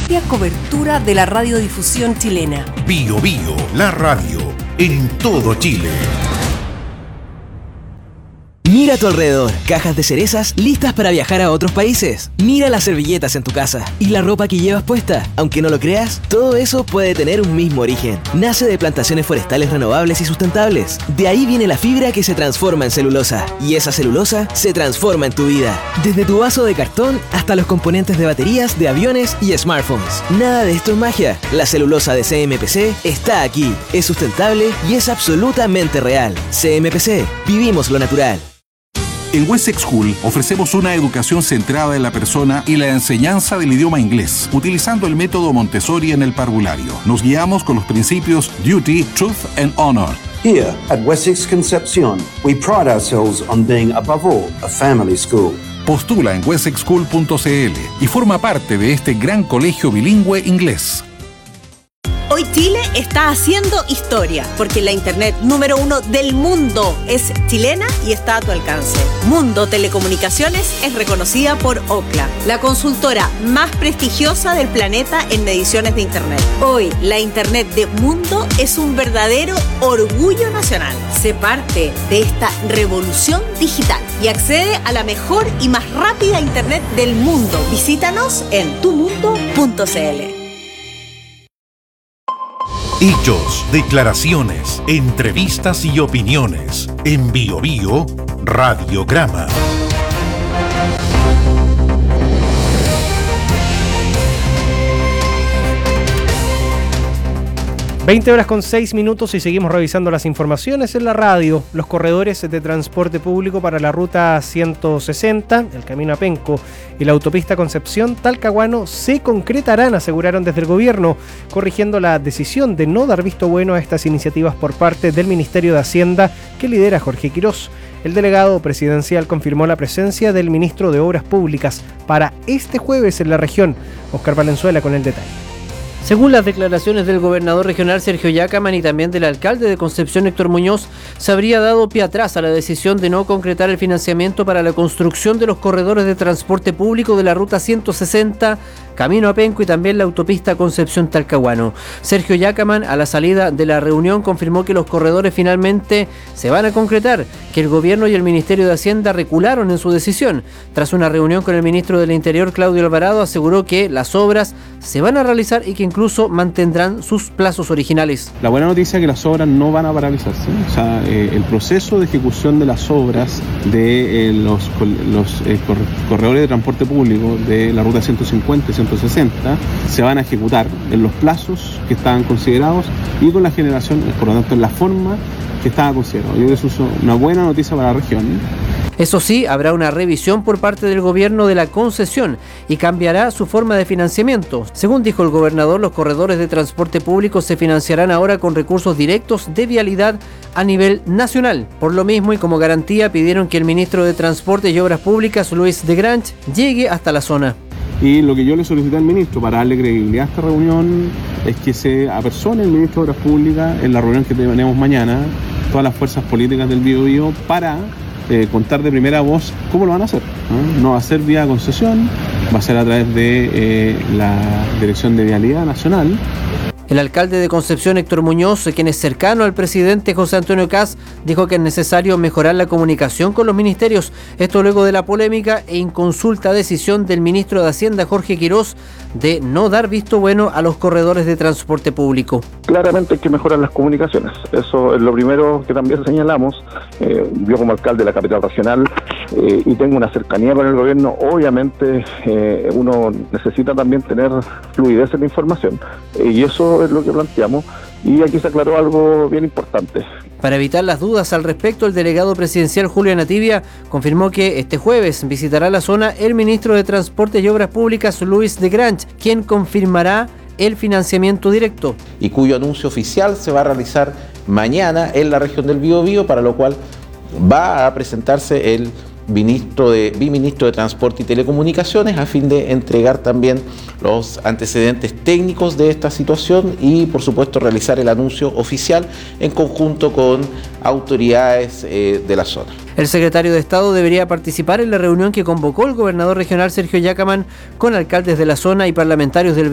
amplia cobertura de la radiodifusión chilena. Bio Bio, la radio, en todo Chile. Mira a tu alrededor, cajas de cerezas listas para viajar a otros países. Mira las servilletas en tu casa y la ropa que llevas puesta. Aunque no lo creas, todo eso puede tener un mismo origen. Nace de plantaciones forestales renovables y sustentables. De ahí viene la fibra que se transforma en celulosa. Y esa celulosa se transforma en tu vida. Desde tu vaso de cartón hasta los componentes de baterías de aviones y smartphones. Nada de esto es magia. La celulosa de CMPC está aquí. Es sustentable y es absolutamente real. CMPC, vivimos lo natural. En Wessex School ofrecemos una educación centrada en la persona y la enseñanza del idioma inglés, utilizando el método Montessori en el parvulario. Nos guiamos con los principios Duty, Truth and Honor. Here at Wessex Concepcion, we pride ourselves on being above all a family school. Postula en wessexschool.cl y forma parte de este gran colegio bilingüe inglés. Hoy Chile está haciendo historia, porque la internet número 1 del mundo es chilena y está a tu alcance. Mundo Telecomunicaciones es reconocida por Ookla, la consultora más prestigiosa del planeta en mediciones de internet. Hoy, la internet de Mundo es un verdadero orgullo nacional. Sé parte de esta revolución digital y accede a la mejor y más rápida internet del mundo. Visítanos en tumundo.cl. Hechos, declaraciones, entrevistas y opiniones. En Bio Bio, Radiograma. 20:06 y seguimos revisando las informaciones en la radio. Los corredores de transporte público para la ruta 160, el camino a Penco y la autopista Concepción-Talcahuano se concretarán, aseguraron desde el gobierno, corrigiendo la decisión de no dar visto bueno a estas iniciativas por parte del Ministerio de Hacienda que lidera Jorge Quirós. El delegado presidencial confirmó la presencia del ministro de Obras Públicas para este jueves en la región. Oscar Valenzuela con el detalle. Según las declaraciones del gobernador regional Sergio Yacaman y también del alcalde de Concepción Héctor Muñoz, se habría dado pie atrás a la decisión de no concretar el financiamiento para la construcción de los corredores de transporte público de la ruta 160, camino a Penco y también la autopista Concepción-Talcahuano. Sergio Yacaman, a la salida de la reunión, confirmó que los corredores finalmente se van a concretar, que el gobierno y el Ministerio de Hacienda recularon en su decisión. Tras una reunión con el ministro del Interior, Claudio Alvarado, aseguró que las obras se van a realizar y que incluso mantendrán sus plazos originales. La buena noticia es que las obras no van a paralizarse. O sea, el proceso de ejecución de las obras de los corredores de transporte público de la ruta 150 y 160 se van a ejecutar en los plazos que estaban considerados y con la generación, por lo tanto, en la forma que estaba considerado. Yo creo que eso es una buena noticia para la región. Eso sí, habrá una revisión por parte del gobierno de la concesión y cambiará su forma de financiamiento. Según dijo el gobernador, los corredores de transporte público se financiarán ahora con recursos directos de vialidad a nivel nacional. Por lo mismo y como garantía, pidieron que el ministro de Transporte y Obras Públicas, Luis de Grange, llegue hasta la zona. Y lo que yo le solicité al ministro para darle credibilidad a esta reunión es que se apersone el ministro de Obras Públicas en la reunión que tenemos mañana, todas las fuerzas políticas del Biobío, para contar de primera voz cómo lo van a hacer. No va a ser vía concesión, va a ser a través de la Dirección de Vialidad Nacional. El alcalde de Concepción, Héctor Muñoz, quien es cercano al presidente José Antonio Kast, dijo que es necesario mejorar la comunicación con los ministerios. Esto luego de la polémica e inconsulta decisión del ministro de Hacienda, Jorge Quirós, de no dar visto bueno a los corredores de transporte público. Claramente hay que mejorar las comunicaciones. Eso es lo primero que también señalamos. Yo como alcalde de la capital regional y tengo una cercanía con el gobierno, obviamente uno necesita también tener fluidez en la información. Y eso es lo que planteamos, y aquí se aclaró algo bien importante. Para evitar las dudas al respecto, el delegado presidencial Julio Nativia confirmó que este jueves visitará la zona el ministro de Transporte y Obras Públicas, Luis de Grange, quien confirmará el financiamiento directo. Y cuyo anuncio oficial se va a realizar mañana en la región del Biobío, para lo cual va a presentarse el viceministro de Transporte y Telecomunicaciones a fin de entregar también los antecedentes técnicos de esta situación y por supuesto realizar el anuncio oficial en conjunto con autoridades de la zona. El secretario de Estado debería participar en la reunión que convocó el gobernador regional Sergio Yacaman con alcaldes de la zona y parlamentarios del